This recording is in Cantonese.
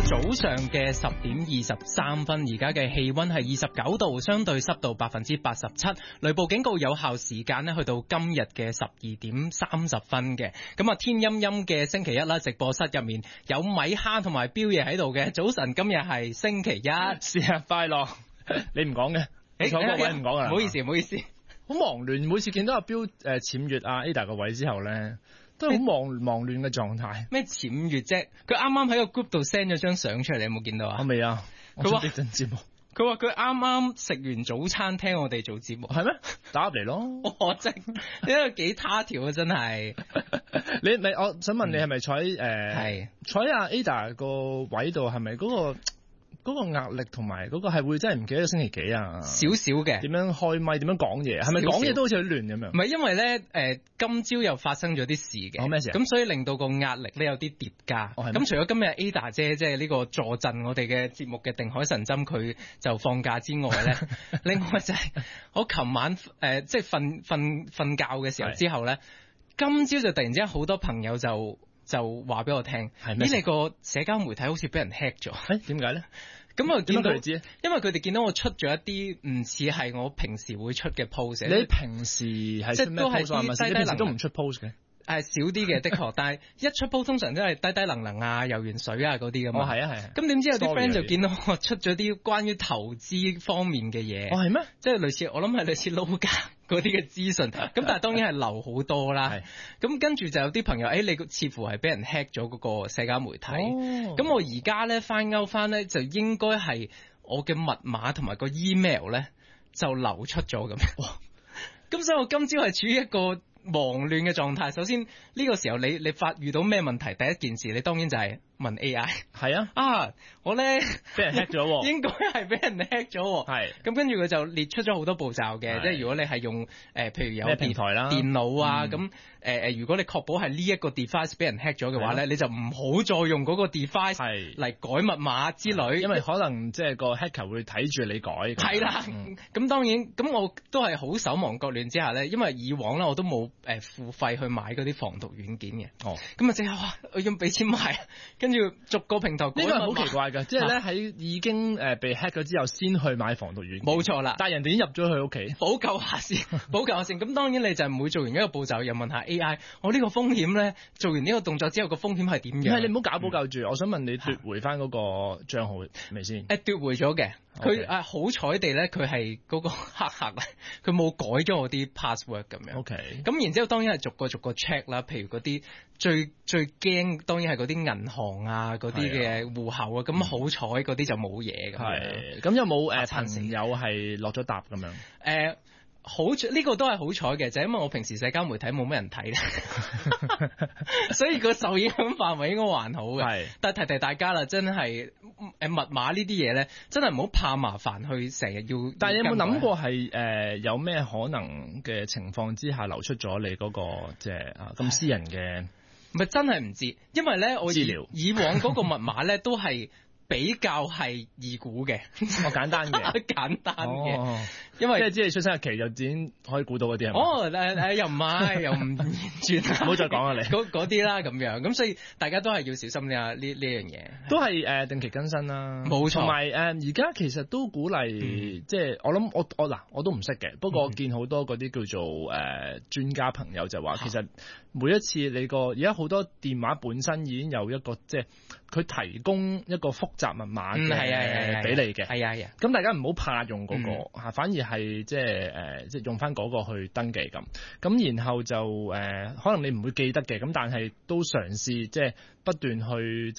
早上嘅10:23，而家嘅氣溫係29度，相對濕度87%，雷暴警告有效時間呢去到今日嘅12:30嘅。咁啊，天陰陰嘅星期一啦，直播室入面有米哈同埋標爺喺度嘅。早晨，今日係星期一， 生日快樂！你唔講嘅，坐個位唔講噶啦。 唔好意思，唔好意思， 好忙亂，每次見到阿標僭越阿 Ada 個位之後咧，都係好忙亂嘅狀態。 咩僭越啫？佢啱啱喺個 group 度 send 咗張相出嚟，你有冇見到啊？ 我未啊。 佢話呢陣節目， 佢話佢啱啱食完早餐聽我哋做節目， 係咩？打入嚟咯。 我真呢個幾他條啊！真係。 你咪我想問你係咪坐喺坐喺阿 Ada 個位度？係咪嗰個壓力同埋嗰個係會真係唔記得星期幾啊？ 少少嘅。點樣開咪？點樣講嘢？係咪講嘢都好似好亂咁樣？ 唔係，因為咧今朝又發生咗啲事嘅。 咩事？ 咁所以令到個壓力咧有啲疊加。咁除咗今日 Ada 姐即係呢個坐鎮我哋嘅節目嘅定海神針佢就放假之外咧，另外就係我琴晚即係瞓覺嘅時候之後咧，今朝就突然之間好多朋友就話俾我聽，咦，你個社交媒體好似俾人 hack 咗？ 點解咧？ 咁我見到佢哋知， 因為佢哋見到我出咗一啲唔似係我平時會出嘅 post。 你平時係即係都係啲低低能都唔出 post 嘅？ 少啲嘅，的確。但係一出 post 通常都係低低能能啊、游完水啊嗰啲咁嘛。 係啊。 咁點知有啲 friend 就見到我出咗啲關於投資方面嘅嘢。 係咩？ 即係類似，我諗係類似撈家嗰啲嘅資訊。咁但係當然係流好多啦。咁跟住就有啲朋友，你似乎係俾人 hack 咗嗰個社交媒體。咁我而家咧翻勾翻咧，就應該係我嘅密碼同埋個 email 咧就流出咗咁。咁所以我今朝係處於一個忙亂嘅狀態。首先呢個時候你遇到咩問題？第一件事你當然就係問 AI。係啊，我咧俾人 hack 咗， 應該係俾人 hack 咗。係咁跟住佢就列出咗好多步驟嘅，即係如果你係用譬如有平台啦、 電腦啊咁如果你確保係呢一個 device 俾人 hack 咗嘅話咧，你就唔好再用嗰個 device 嚟改密碼之類， 因為可能即係個 hacker 會睇住你改。係啦，咁當然咁我都係好手忙腳亂之下咧，因為以往咧我都冇付費去買嗰啲防毒軟件嘅。咁啊即係我要俾錢買，跟住逐個平台改密碼。呢個係好奇怪㗎，即係咧喺已經被 hack 咗之後先去買防毒軟件。冇錯啦，但係人哋已經入咗去屋企，補救下先。咁當然你就每做完一個步驟又問下 AI，我呢個風險咧做完呢個動作之後個風險係點樣？你唔好搞補救住，我想問你奪回翻嗰個帳號未先？奪回咗嘅，佢好彩地咧，佢係嗰個黑客咧，佢冇改咗我啲 password 咁樣。咁然之後當然係逐個 check 啦，譬如嗰啲最驚當然係嗰啲銀行啊嗰啲嘅戶口啊，咁好彩嗰啲就冇嘢咁樣。咁有冇朋友係落咗答咁樣？呢個都係好彩嘅，就係因為我平時社交媒體冇乜人睇咧，所以個受影響範圍應該還好嘅。但係提大家啦，真係密碼呢啲嘢咧，真係唔好怕麻煩去成日要。但係你有冇諗過係有咩可能嘅情況之下流出咗你嗰個即係咁私人嘅？唔係真係唔知，因為咧我以往嗰個密碼咧都係比較係易估嘅，簡單嘅，簡單嘅，因為即係出生日期就已經可以估到嗰啲係嘛？又唔係，又唔完全，唔好再講啦你嗰啲啦咁樣，咁所以大家都係要小心呢樣嘢，都係定期更新啦，冇錯。同埋而家其實都鼓勵，即係我諗我都唔識嘅，不過我見好多嗰啲叫做專家朋友就話，其實每一次你而家好多電話本身已經有一個即係佢提供一個複雜密碼嘅俾你嘅，係啊，咁大家唔好怕用嗰個反而係即係用翻嗰個去登記咁，然後就可能你唔會記得嘅，咁但係都嘗試即係不斷去。